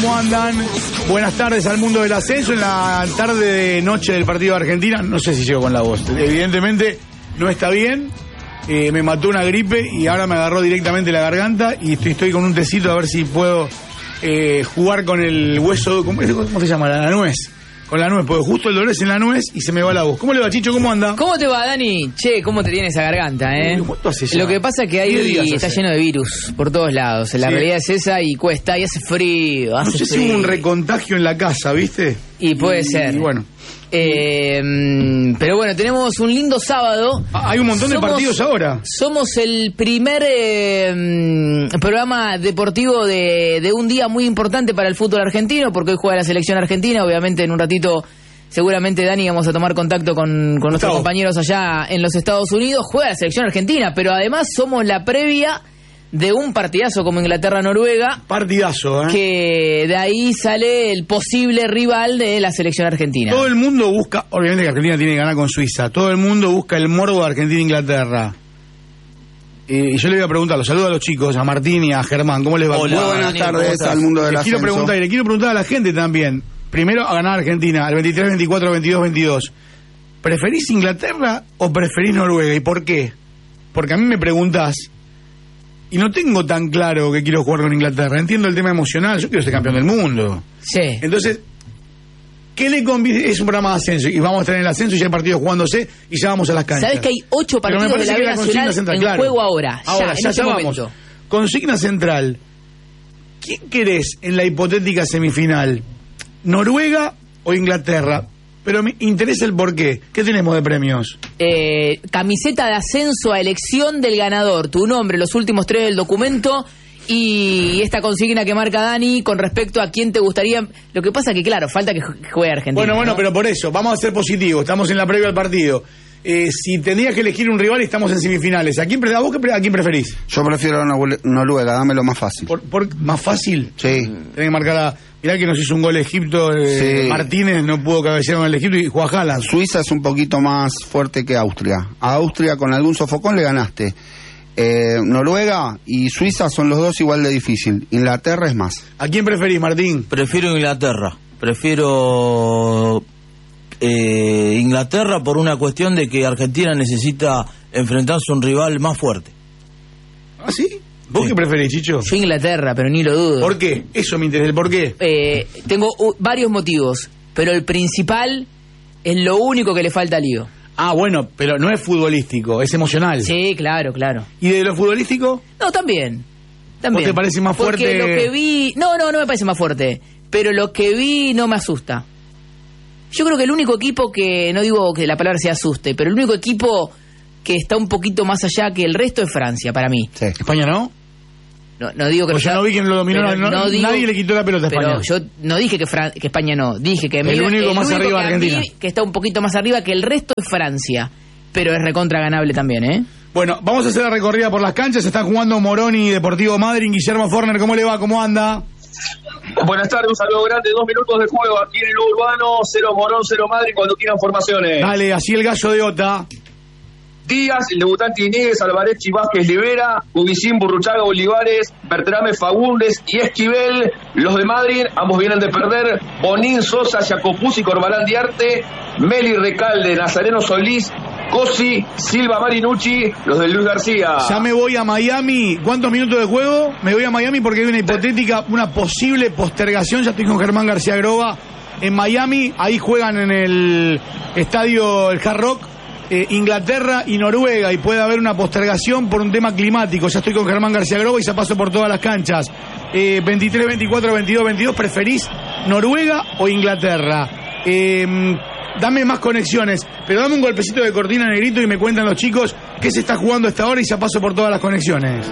¿Cómo andan? Buenas tardes al mundo del ascenso. En la tarde de noche del partido de Argentina, no sé si llego con la voz. Evidentemente no está bien. Me mató una gripe y ahora me agarró directamente la garganta y estoy con un tecito a ver si puedo jugar con el hueso. ¿Cómo se llama? La nuez. Con la nuez, porque justo el dolor es en la nuez y se me va la voz. ¿Cómo le va, Chicho? ¿Cómo anda? ¿Cómo te va, Dani? Che, ¿cómo te tiene esa garganta, ¿Cuánto hace ya? Lo que pasa es que ahí está lleno de virus por todos lados. La realidad es esa y cuesta, y hace frío, No sé si hubo un recontagio en la casa, ¿viste? Y puede ser. Y bueno. Pero bueno, tenemos un lindo sábado. Hay un montón de partidos ahora. Somos el primer programa deportivo de un día muy importante para el fútbol argentino, porque hoy juega la selección argentina. Obviamente en un ratito, seguramente, Dani, vamos a tomar contacto con nuestros compañeros allá en los Estados Unidos. Juega la selección argentina, pero además somos la previa de un partidazo como Inglaterra-Noruega. Partidazo, Que de ahí sale el posible rival de la selección argentina. Todo el mundo busca, obviamente que Argentina tiene que ganar con Suiza, todo el mundo busca el morbo de Argentina-Inglaterra. Y yo le voy a preguntar, los saludo a los chicos, a Martín y a Germán, ¿cómo les va? Hola, buenas tardes al mundo del ascenso. Le quiero preguntar a la gente también, primero a ganar Argentina, el 23, 24, 22, 22. ¿Preferís Inglaterra o preferís Noruega? ¿Y por qué? Porque a mí me preguntás, y no tengo tan claro que quiero jugar con Inglaterra. Entiendo el tema emocional, yo quiero ser campeón del mundo. Sí. Entonces, ¿qué le conviene? Es un programa de ascenso y vamos a estar en el ascenso y ya hay partidos jugándose y ya vamos a las canchas. ¿Sabés que hay 8 partidos de la B Nacional en juego ahora? Ya vamos. Consigna central. ¿Quién querés en la hipotética semifinal? ¿Noruega o Inglaterra? Pero me interesa el porqué. ¿Qué tenemos de premios? Camiseta de ascenso a elección del ganador. Tu nombre, los últimos 3 del documento y esta consigna que marca Dani con respecto a quién te gustaría. Lo que pasa que, claro, falta que juegue Argentina. Bueno, ¿no? Pero por eso, vamos a ser positivos. Estamos en la previa del partido. Si tendrías que elegir un rival, estamos en semifinales. ¿A quién preferís? Yo prefiero Noruega, dámelo más fácil. ¿Más fácil? Sí. Tenés que marcar mirá que nos hizo un gol Egipto, sí. Martínez no pudo cabecear con el Egipto y juega Haaland. Suiza es un poquito más fuerte que Austria. A Austria con algún sofocón le ganaste. Noruega y Suiza son los dos igual de difícil. Inglaterra es más. ¿A quién preferís, Martín? Prefiero Inglaterra. Prefiero Inglaterra por una cuestión de que Argentina necesita enfrentarse a un rival más fuerte. ¿Ah, sí? ¿Vos qué preferís, Chicho? Yo Inglaterra, pero ni lo dudo. ¿Por qué? Eso me interesa, ¿el por qué? Tengo varios motivos, pero el principal es lo único que le falta a Lío. Ah, bueno, pero no es futbolístico, es emocional. Sí, claro. ¿Y de lo futbolístico? No, también. ¿Vos te parece más fuerte? Porque lo que vi... No me parece más fuerte, pero lo que vi no me asusta. Yo creo que el único equipo que, no digo que la palabra se asuste, pero el único equipo que está un poquito más allá que el resto es Francia, para mí. Sí. ¿España no? No digo que... Pues yo no vi que lo dominó, nadie le quitó la pelota a España. Pero yo no dije que España no, dije que... El único más arriba Argentina. Que está un poquito más arriba que el resto es Francia, pero es recontra ganable también, ¿eh? Bueno, vamos a hacer la recorrida por las canchas, están jugando Moroni y Deportivo Madryn. Guillermo Forner, ¿cómo le va? ¿Cómo anda? Buenas tardes, un saludo grande, 2 minutos de juego aquí en el Urbano, 0 Morón, 0 Madryn, cuando quieran formaciones. Dale, así el gallo de Ota. Díaz, el debutante Iniegues, Alvarechi, Vázquez, Libera, Ubicín, Burruchaga, Olivares, Bertrame, Fagundes y Esquivel. Los de Madrid, ambos vienen de perder. Bonín, Sosa, Jacopuzzi, Corbalán, Diarte, Meli, Recalde, Nazareno, Solís, Cosi, Silva, Marinucci, los de Luis García. Ya me voy a Miami. ¿Cuántos minutos de juego? Me voy a Miami porque hay una posible postergación. Ya estoy con Germán García Groba en Miami. Ahí juegan en el estadio el Hard Rock. Inglaterra y Noruega, y puede haber una postergación por un tema climático. Ya estoy con Germán García Groba y ya paso por todas las canchas. 23, 24, 22, 22. ¿Preferís Noruega o Inglaterra? Dame más conexiones, pero dame un golpecito de cortina, negrito, y me cuentan los chicos qué se está jugando a esta hora y ya paso por todas las conexiones.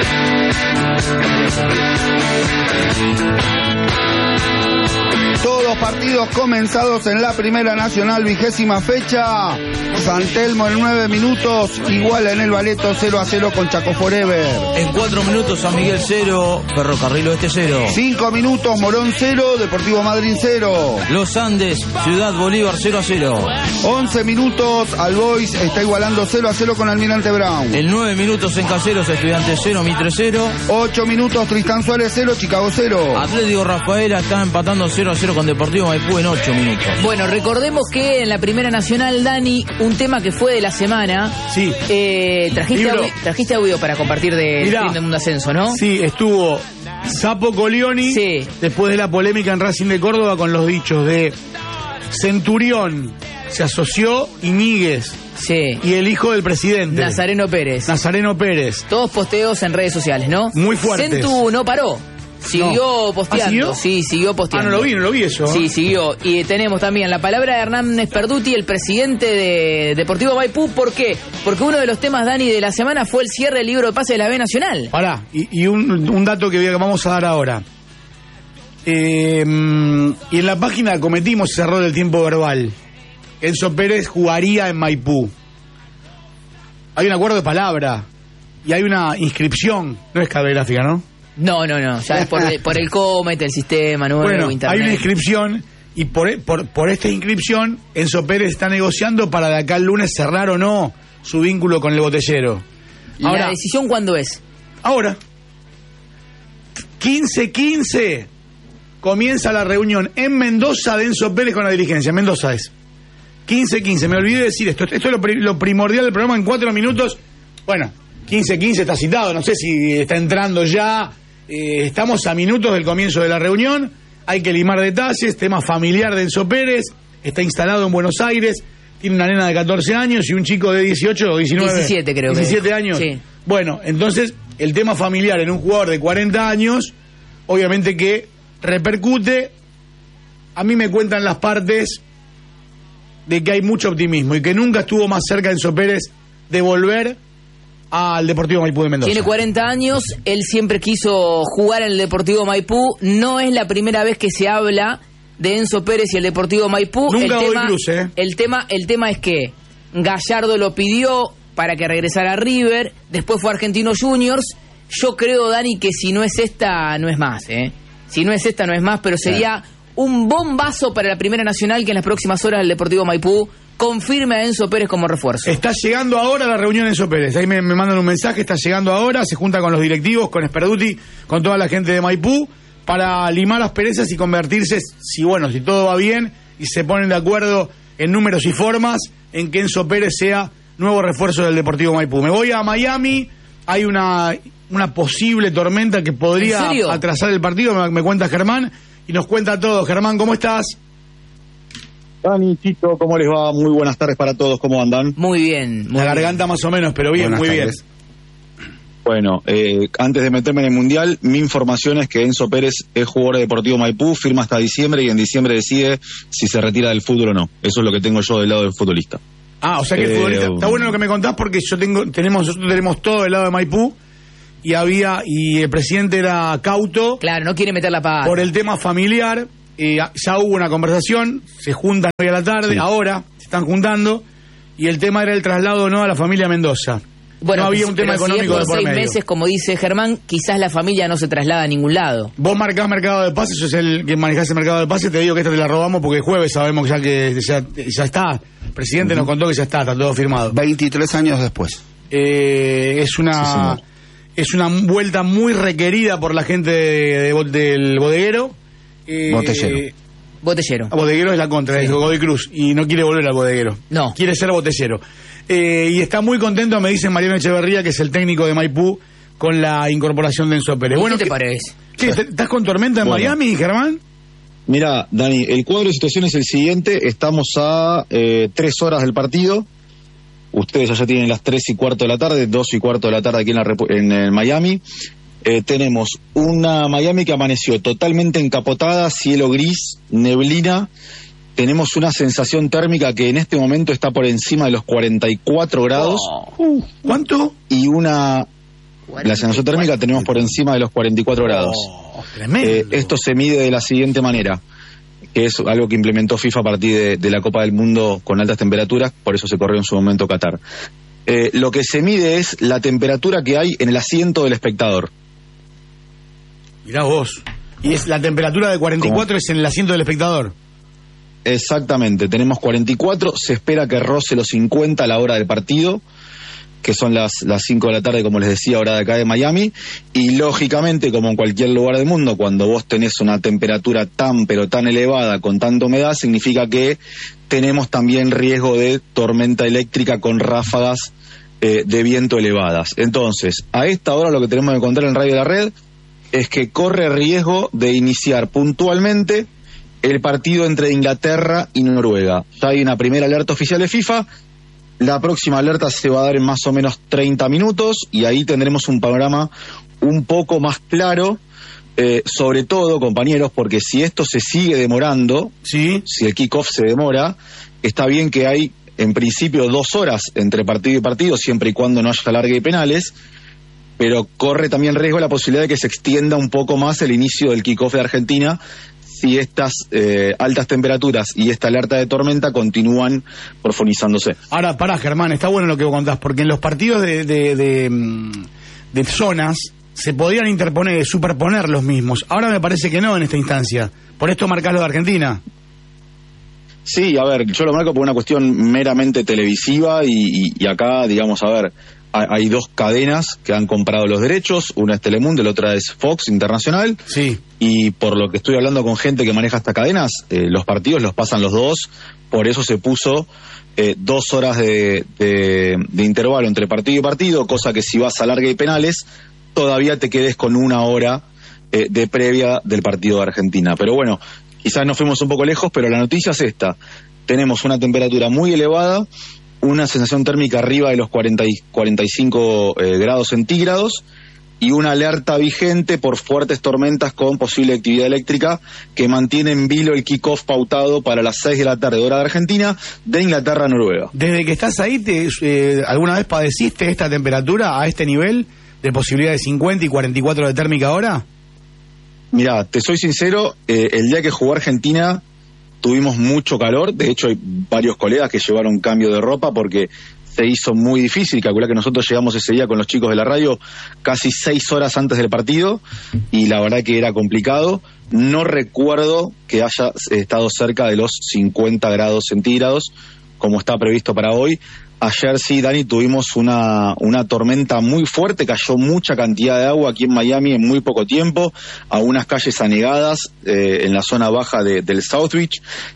Todo partidos comenzados en la Primera Nacional, 20ª fecha. San Telmo en 9 minutos, iguala en el Baleto 0-0 con Chaco Forever. En 4 minutos San Miguel 0, Ferrocarril Oeste 0. 5 minutos Morón 0, Deportivo Madryn 0. Los Andes, Ciudad Bolívar 0-0. 11 minutos Albois está igualando 0-0 con Almirante Brown. En 9 minutos en Caseros, Estudiantes 0, Mitre 0. 8 minutos Tristán Suárez 0, Chicago 0. Atlético Rafaela está empatando 0-0 con Deportivo Maipú en 8 minutos. Bueno, recordemos que en la Primera Nacional, Dani, un tema que fue de la semana. Sí. Trajiste audio para compartir de Fin del Mundo Ascenso, ¿no? Sí, estuvo Sapo Colioni, sí, después de la polémica en Racing de Córdoba con los dichos de Centurión, se asoció Iñiguez. Sí. Y el hijo del presidente. Nazareno Pérez. Todos posteos en redes sociales, ¿no? Muy fuertes. Centu no paró. Siguió posteando. ¿Siguió? Sí, siguió posteando. No lo vi eso. Sí, siguió. Y tenemos también la palabra de Hernán Sperduti, el presidente de Deportivo Maipú. ¿Por qué? Porque uno de los temas, Dani, de la semana fue el cierre del libro de pase de la B Nacional. Pará, y un dato que vamos a dar ahora. Y en la página cometimos ese error del tiempo verbal. Enzo Pérez jugaría en Maipú. Hay un acuerdo de palabra y hay una inscripción. No es cablegráfica, ¿no? No. Ya es por el Comet, el sistema nuevo, bueno, internet. Hay una inscripción y por esta inscripción Enzo Pérez está negociando para de acá al lunes cerrar o no su vínculo con el botellero. Ahora, ¿la decisión cuándo es? Ahora. 15-15 comienza la reunión en Mendoza de Enzo Pérez con la dirigencia. Mendoza es 15-15, me olvidé decir esto. Esto es lo primordial del programa en 4 minutos. Bueno, 15-15 está citado, no sé si está entrando ya. Estamos a minutos del comienzo de la reunión. Hay que limar detalles, tema familiar de Enzo Pérez. Está instalado en Buenos Aires. Tiene una nena de 14 años y un chico de 18 o 19. 17 creo 17 años. Sí. Bueno, entonces el tema familiar en un jugador de 40 años, obviamente que repercute. A mí me cuentan las partes de que hay mucho optimismo y que nunca estuvo más cerca Enzo Pérez de volver al Deportivo Maipú de Mendoza. Tiene 40 años, él siempre quiso jugar en el Deportivo Maipú. No es la primera vez que se habla de Enzo Pérez y el Deportivo Maipú. Nunca doy cruce, el tema es que Gallardo lo pidió para que regresara a River, después fue a Argentinos Juniors. Yo creo, Dani, que si no es esta, no es más, Si no es esta, no es más, pero sería un bombazo para la Primera Nacional que en las próximas horas el Deportivo Maipú confirme a Enzo Pérez como refuerzo. Está llegando ahora la reunión Enzo Pérez. Ahí me mandan un mensaje, está llegando ahora, se junta con los directivos, con Sperduti, con toda la gente de Maipú, para limar las perezas y convertirse, si todo va bien, y se ponen de acuerdo en números y formas, en que Enzo Pérez sea nuevo refuerzo del Deportivo Maipú. Me voy a Miami, hay una posible tormenta que podría atrasar el partido, me cuenta Germán, y nos cuenta todo. Germán, ¿cómo estás? Dani, Chito, ¿cómo les va? Muy buenas tardes para todos, ¿cómo andan? Muy bien. La garganta más o menos, pero bien, muy bien. Bueno, antes de meterme en el Mundial, mi información es que Enzo Pérez es jugador de Deportivo Maipú, firma hasta diciembre y en diciembre decide si se retira del fútbol o no. Eso es lo que tengo yo del lado del futbolista. O sea que el futbolista... Está bueno lo que me contás porque nosotros tenemos todo del lado de Maipú y el presidente era cauto. Claro, no quiere meter la pata. Por el tema familiar, ya hubo una conversación, se juntan hoy a la tarde, ahora se están juntando, y el tema era el traslado no a la familia Mendoza. Bueno, no había un tema económico de por medio. 6 meses, como dice Germán, quizás la familia no se traslada a ningún lado. Vos marcás mercado de pases, sos el que manejás el mercado de pases, te digo que esta te la robamos porque el jueves sabemos ya que ya está. El presidente nos contó que ya está todo firmado. 23 años después. Es una vuelta muy requerida por la gente del bodeguero. Botellero. Bodeguero es la contra, es Godoy Cruz, y no quiere volver al bodeguero. No. Quiere ser botellero. Y está muy contento, me dice Mariano Echeverría, que es el técnico de Maipú, con la incorporación de Enzo Pérez. ¿Qué te parece? ¿Estás con tormenta en Miami, Germán? Mira, Dani, el cuadro de situación es el siguiente. Estamos a 3 horas del partido. Ustedes allá tienen las 3:15 de la tarde, 2:15 de la tarde aquí en Miami. Tenemos una Miami que amaneció totalmente encapotada, cielo gris, neblina. Tenemos una sensación térmica que en este momento está por encima de los 44 grados. ¿Cuánto? Y la sensación térmica tenemos por encima de los 44 grados. Tremendo. Esto se mide de la siguiente manera. que es algo que implementó FIFA a partir de la Copa del Mundo con altas temperaturas, por eso se corrió en su momento Qatar. Lo que se mide es la temperatura que hay en el asiento del espectador. Mirá vos. Y es la temperatura de 44 ¿Cómo? Es en el asiento del espectador. Exactamente, tenemos 44, se espera que roce los 50 a la hora del partido, que son las 5 de la tarde, como les decía, hora de acá de Miami, y lógicamente, como en cualquier lugar del mundo, cuando vos tenés una temperatura tan elevada, con tanta humedad, significa que tenemos también riesgo de tormenta eléctrica con ráfagas de viento elevadas. Entonces, a esta hora lo que tenemos que contar en Radio de la Red es que corre riesgo de iniciar puntualmente el partido entre Inglaterra y Noruega. Ya hay una primera alerta oficial de FIFA. La próxima alerta se va a dar en más o menos 30 minutos y ahí tendremos un panorama un poco más claro, sobre todo, compañeros, porque si esto se sigue demorando, ¿sí? Si el kickoff se demora, está bien que hay en principio 2 horas entre partido y partido, siempre y cuando no haya alargue y penales, pero corre también riesgo la posibilidad de que se extienda un poco más el inicio del kickoff de Argentina, si estas altas temperaturas y esta alerta de tormenta continúan profundizándose. Ahora, pará, Germán, está bueno lo que vos contás, porque en los partidos de zonas se podrían superponer los mismos. Ahora me parece que no en esta instancia. ¿Por esto marcás lo de Argentina? Sí, a ver, yo lo marco por una cuestión meramente televisiva y acá, digamos, a ver, hay 2 cadenas que han comprado los derechos, una es Telemundo y la otra es Fox Internacional. Sí. Y por lo que estoy hablando con gente que maneja estas cadenas, los partidos los pasan los 2, por eso se puso 2 horas de intervalo entre partido y partido, cosa que si vas a larga y penales, todavía te quedes con 1 hora de previa del partido de Argentina. Pero bueno, quizás nos fuimos un poco lejos, pero la noticia es esta. Tenemos una temperatura muy elevada, una sensación térmica arriba de los 45 grados centígrados y una alerta vigente por fuertes tormentas con posible actividad eléctrica que mantiene en vilo el kickoff pautado para las 6 de la tarde, hora de Argentina, de Inglaterra a Noruega. Desde que estás ahí, ¿alguna vez padeciste esta temperatura a este nivel de posibilidad de 50 y 44 de térmica ahora? Mirá, te soy sincero, el día que jugó Argentina tuvimos mucho calor, de hecho hay varios colegas que llevaron cambio de ropa porque se hizo muy difícil. Calculá que nosotros llegamos ese día con los chicos de la radio casi 6 horas antes del partido y la verdad que era complicado. No recuerdo que haya estado cerca de los 50 grados centígrados como está previsto para hoy. Ayer sí, Dani, tuvimos una tormenta muy fuerte, cayó mucha cantidad de agua aquí en Miami en muy poco tiempo, algunas calles anegadas en la zona baja del South Beach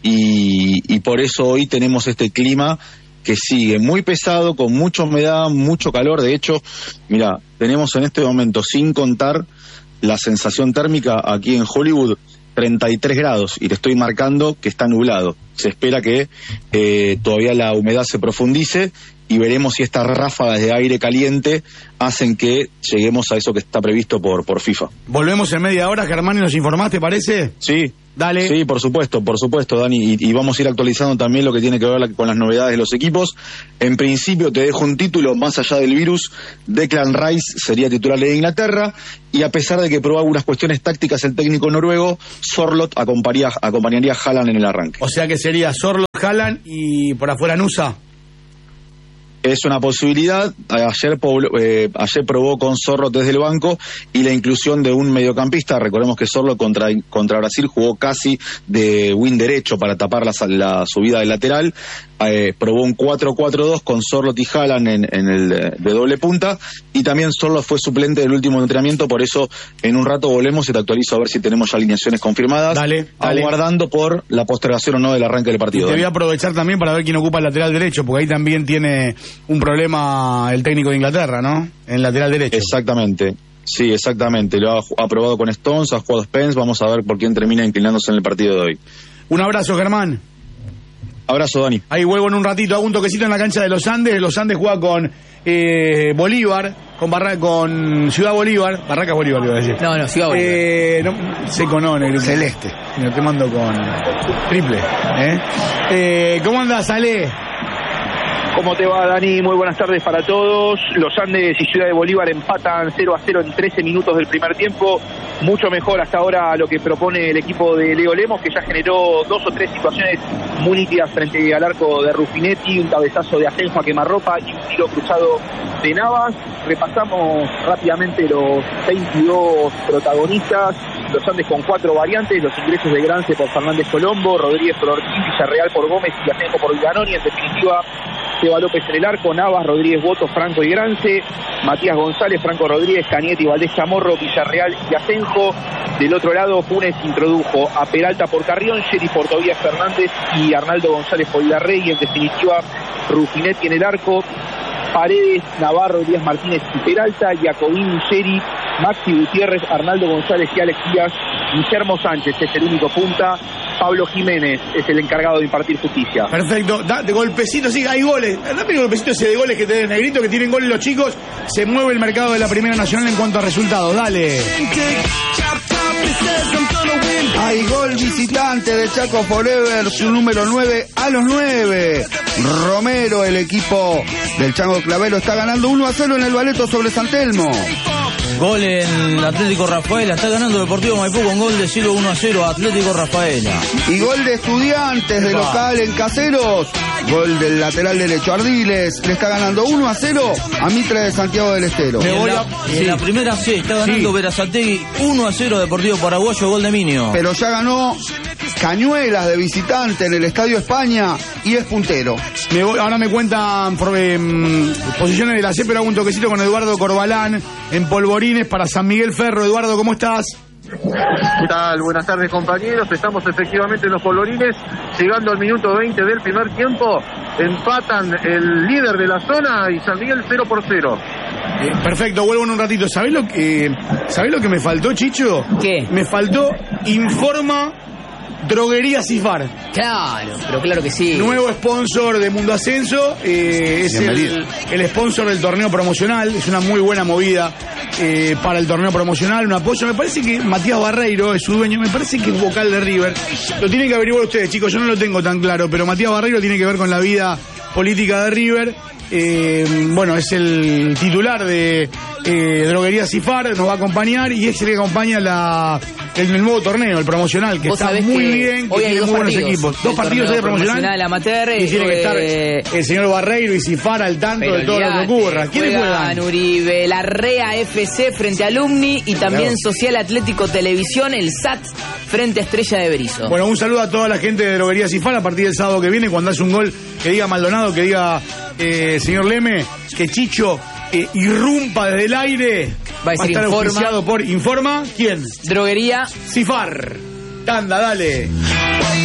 y por eso hoy tenemos este clima que sigue muy pesado, con mucha humedad, mucho calor. De hecho, mira, tenemos en este momento, sin contar la sensación térmica aquí en Hollywood, 33 grados y te estoy marcando que está nublado. Se espera que todavía la humedad se profundice y veremos si estas ráfagas de aire caliente hacen que lleguemos a eso que está previsto por FIFA. Volvemos en media hora, Germán, y nos informás, ¿te parece? Sí. Dale. Sí, por supuesto, Dani, y vamos a ir actualizando también lo que tiene que ver con las novedades de los equipos. En principio te dejo un título, más allá del virus, Declan Rice sería titular de Inglaterra, y a pesar de que probó algunas cuestiones tácticas el técnico noruego, Sorloth acompañaría a Haaland en el arranque. O sea que sería Sorloth, Haaland y por afuera Nusa. Es una posibilidad. Ayer probó con Sorloth desde el banco y la inclusión de un mediocampista. Recordemos que Sorloth contra Brasil jugó casi de wing derecho para tapar la subida del lateral. Probó un 4-4-2 con Sorloth y Haaland en el de doble punta, y también Sorloth fue suplente del último entrenamiento. Por eso en un rato volvemos y te actualizo a ver si tenemos ya alineaciones confirmadas. Dale. Aguardando por la postergación o no del arranque del partido. Y te voy a aprovechar también para ver quién ocupa el lateral derecho, porque ahí también tiene un problema el técnico de Inglaterra, ¿no? En lateral derecho. Exactamente. Sí, exactamente. Lo ha probado con Stones, ha jugado Spence. Vamos a ver por quién termina inclinándose en el partido de hoy. Un abrazo, Germán. Abrazo, Dani. Ahí vuelvo en un ratito, hago un toquecito en la cancha de los Andes. Los Andes juega con Bolívar, con Ciudad Bolívar. Barracas Bolívar, le iba a decir. No, Ciudad Bolívar. Seco no, negro. Celeste. No, te mando con triple. ¿Cómo andás, Ale? ¿Cómo te va, Dani? Muy buenas tardes para todos. Los Andes y Ciudad de Bolívar empatan 0-0 en 13 minutos del primer tiempo. mucho mejor hasta ahora lo que propone el equipo de Leo Lemos, que ya generó 2 o 3 situaciones muy nítidas frente al arco de Rufinetti, un cabezazo de Asenjo a quemarropa y un tiro cruzado de Navas. Repasamos rápidamente los 22 protagonistas, los Andes con 4 variantes, los ingresos de Grance por Fernández Colombo, Rodríguez por Ortiz, Villarreal por Gómez y Asenjo por Viganoni. En definitiva, Seba López en el arco, Navas, Rodríguez Boto, Franco y Grance, Matías González, Franco Rodríguez, Canietti, Valdés Chamorro, Villarreal y Asenjo. Del otro lado, Funes introdujo a Peralta por Carrión, Sheriff por Tobías Fernández y Arnaldo González por Villarrey. Y en definitiva, Rufinetti en el arco, Paredes, Navarro, Díaz Martínez y Peralta, Jacobín, Sheriff, Maxi Gutiérrez, Arnaldo González y Alex Díaz. Guillermo Sánchez es el único punta, Pablo Jiménez es el encargado de impartir justicia. Perfecto, de golpecito, sí, hay goles. Rápido golpecito ese de goles que te den, Negrito, que tienen goles los chicos. Se mueve el mercado de la Primera Nacional en cuanto a resultados, dale. Hay gol visitante de Chaco Forever, su número 9 a los 9. Romero, el equipo del Chango Clavero, está ganando 1-0 en el Baleto sobre San Telmo. Gol en Atlético Rafaela, está ganando Deportivo Maipú con gol de Cielo 1-0 a Atlético Rafaela. Y gol de Estudiantes de local en Caseros. Gol del lateral derecho Ardiles, le está ganando 1-0 a Mitre de Santiago del Estero. En la primera C está ganando Berazategui 1-0 Deportivo Paraguayo, gol de Minio. Pero ya ganó Cañuelas de visitante en el Estadio España y es puntero. Ahora me cuentan posiciones de la C, pero hago un toquecito con Eduardo Corbalán en Polvorines para San Miguel Ferro. Eduardo, ¿cómo estás? ¿Qué tal? Buenas tardes, compañeros. Estamos efectivamente en los Polvorines, llegando al minuto 20 del primer tiempo. Empatan el líder de la zona y San Miguel 0-0. Perfecto, vuelvo en un ratito. ¿Sabés lo que me faltó, Chicho? ¿Qué? Me faltó Informa Droguería Cifar. Claro, pero claro que sí. Nuevo sponsor de Mundo Ascenso. Es el sponsor del torneo promocional. Es una muy buena movida para el torneo promocional. Un apoyo. Me parece que Matías Barreiro es su dueño. Me parece que es vocal de River. Lo tienen que averiguar ustedes, chicos. Yo no lo tengo tan claro. Pero Matías Barreiro tiene que ver con la vida política de River. Bueno, es el titular de Droguería Cifar. Nos va a acompañar y es el que acompaña el nuevo torneo, el promocional, que está muy bien, que tiene muy buenos equipos. 2 partidos de promocional amateur, y tiene que estar el señor Barreiro y Cifar al tanto de todo lo que ocurra. ¿Quiénes juegan? Uribe, Larrea FC frente a Alumni y también Social Atlético Televisión, el SAT frente a Estrella de Berizo. Bueno, un saludo a toda la gente de Droguería Cifar a partir del sábado que viene, cuando hace un gol que diga Maldonado, que diga señor Leme, que Chicho irrumpa desde el aire. Va a estar auspiciado por Informa. ¿Quién? Droguería Cifar. Tanda, dale.